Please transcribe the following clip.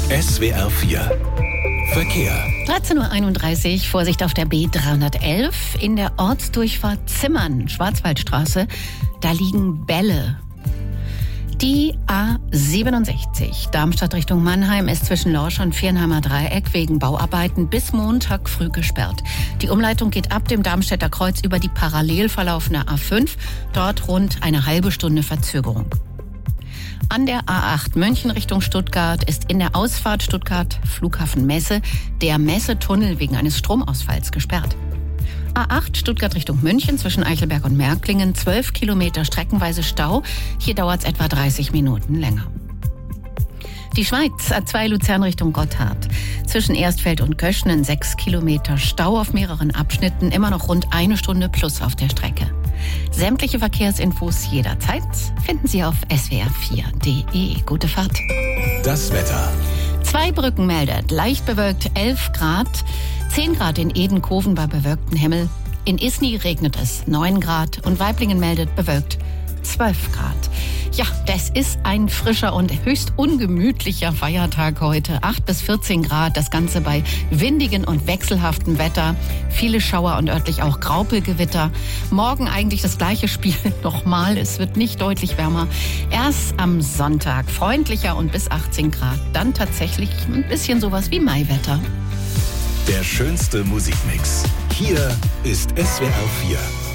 SWR 4 Verkehr. 13:31 Uhr, Vorsicht auf der B311 in der Ortsdurchfahrt Zimmern, Schwarzwaldstraße. Da liegen Bälle. Die A67 Darmstadt Richtung Mannheim ist zwischen Lorsch und Viernheimer Dreieck wegen Bauarbeiten bis Montag früh gesperrt. Die Umleitung geht ab dem Darmstädter Kreuz über die parallel verlaufende A5, dort rund eine halbe Stunde Verzögerung. An der A8 München Richtung Stuttgart ist in der Ausfahrt Stuttgart Flughafen Messe der Messetunnel wegen eines Stromausfalls gesperrt. A8 Stuttgart Richtung München zwischen Eichelberg und Märklingen 12 Kilometer streckenweise Stau. Hier dauert es etwa 30 Minuten länger. Die Schweiz, A2 Luzern Richtung Gotthard. Zwischen Erstfeld und Köschnen 6 Kilometer Stau auf mehreren Abschnitten, immer noch rund eine Stunde plus auf der Strecke. Sämtliche Verkehrsinfos jederzeit finden Sie auf swr4.de. Gute Fahrt. Das Wetter. Zweibrücken meldet leicht bewölkt 11 Grad, 10 Grad in Edenkoven bei bewölktem Himmel. In Isny regnet es 9 Grad und Waiblingen meldet bewölkt 12 Grad. Ja, das ist ein frischer und höchst ungemütlicher Feiertag heute. 8 bis 14 Grad, das Ganze bei windigem und wechselhaftem Wetter. Viele Schauer und örtlich auch Graupelgewitter. Morgen eigentlich das gleiche Spiel nochmal. Es wird nicht deutlich wärmer. Erst am Sonntag freundlicher und bis 18 Grad. Dann tatsächlich ein bisschen sowas wie Maiwetter. Der schönste Musikmix. Hier ist SWR 4.